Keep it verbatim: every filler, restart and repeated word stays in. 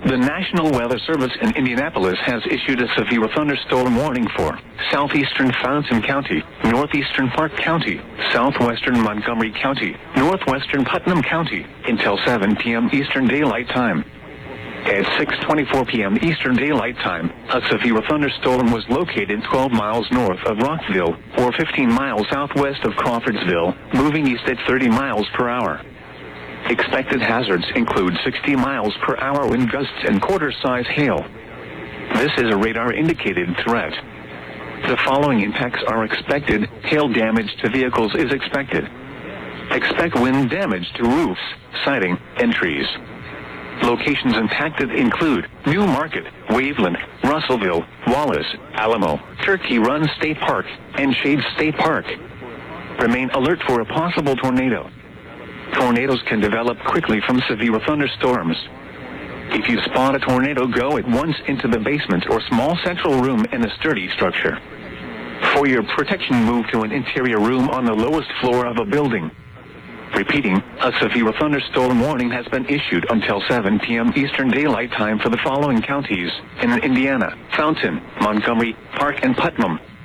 The National Weather Service in Indianapolis has issued a severe thunderstorm warning for southeastern Fountain County, northeastern Park County, southwestern Montgomery County, northwestern Putnam County, until seven p m Eastern Daylight Time. At six twenty-four p m Eastern Daylight Time, a severe thunderstorm was located twelve miles north of Rockville, or fifteen miles southwest of Crawfordsville, moving east at thirty miles per hour. Expected hazards include sixty miles per hour wind gusts and quarter-size hail. This is a radar-indicated threat. The following impacts are expected. Hail damage to vehicles is expected. Expect wind damage to roofs, siding, and trees. Locations impacted include New Market, Waveland, Russellville, Wallace, Alamo, Turkey Run State Park, and Shade State Park. Remain alert for a possible tornado. Tornadoes can develop quickly from severe thunderstorms. If you spot a tornado, go at once into the basement or small central room in a sturdy structure. For your protection, move to an interior room on the lowest floor of a building. Repeating, a severe thunderstorm warning has been issued until seven p m Eastern Daylight Time for the following counties in Indiana: Fountain, Montgomery, Park, and Putnam.